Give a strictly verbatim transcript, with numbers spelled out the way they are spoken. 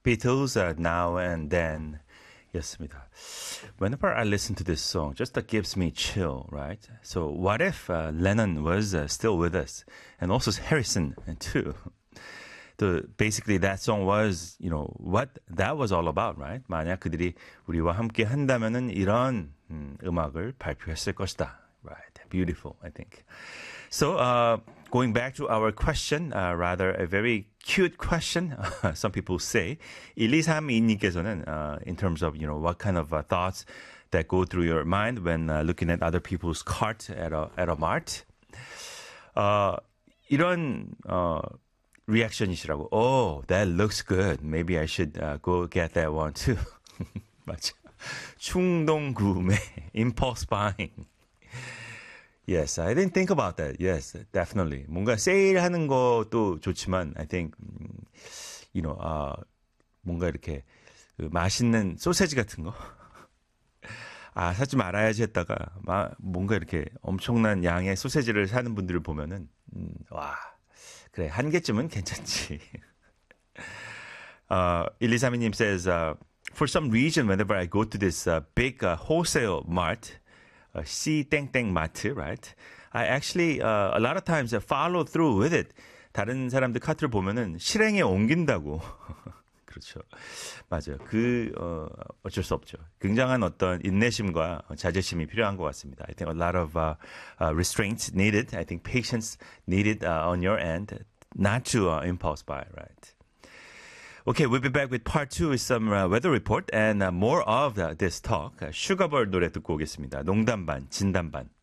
Beatles, uh, Now and Then. 였습니다. Whenever I listen to this song, just that gives me chill, right? So what if uh, Lennon was uh, still with us? And also Harrison, too. The, basically, that song was, you know, what that was all about, right? 만약 그들이 우리와 함께 한다면은 이런 음, 음악을 발표했을 것이다. Right. Beautiful, I think. So, uh, going back to our question, uh, rather a very cute question, some people say. 일이삼이님께서는, uh, in terms of, you know, what kind of uh, thoughts that go through your mind when uh, looking at other people's cart at a, at a mart. Uh, 이런, uh, reaction이시라고. Oh, that looks good. Maybe I should uh, go get that one too. 맞아. 충동 구매, impulse buying. Yes, I didn't think about that. Yes, definitely. 뭔가 세일하는 것도 좋지만, I think, you know, uh, 뭔가 이렇게 그 맛있는 소세지 같은 거. 아, 사지 말아야지 했다가, 마, 뭔가 이렇게 엄청난 양의 소세지를 사는 분들을 보면은, 음, 와, 그래, 한 개쯤은 괜찮지. uh, 일이삼이님 says, uh, for some reason, whenever I go to this uh, big uh, wholesale mart, uh, C 땡땡 마트, right? I actually uh, a lot of times uh, follow through with it. 다른 사람들 카트를 보면은 실행에 옮긴다고. 그렇죠. 맞아요. 그 어, 어쩔 수 없죠. 굉장한 어떤 인내심과 자제심이 필요한 것 같습니다. I think a lot of uh, uh, restraints needed. I think patience needed uh, on your end, not to uh, impulse buy, right? Okay, we'll be back with part two with some uh, weather report and uh, more of uh, this talk. Uh, 슈가볼 노래 듣고 오겠습니다. 농담 반, 진담 반.